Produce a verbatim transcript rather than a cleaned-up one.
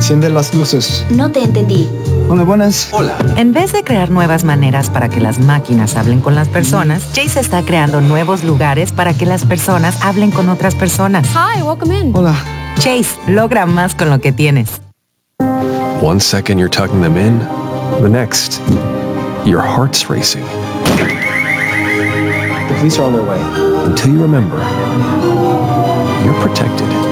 Enciende las luces. No te entendí. Hola, buenas. Hola. En vez de crear nuevas maneras para que las máquinas hablen con las personas, Chase está creando nuevos lugares para que las personas hablen con otras personas. Hi, welcome in. Hola. Chase, logra más con lo que tienes. One second you're tucking them in, the next, your heart's racing. The police are on their way. Until you remember, you're protected.